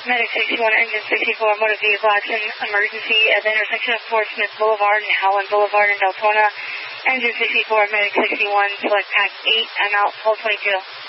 Medic 61, Engine 64, motor vehicle accident emergency at the intersection of Fort Smith Boulevard and Howland Boulevard in Deltona. Engine 64, Medic 61, select pack 8, I'm out, hold 22.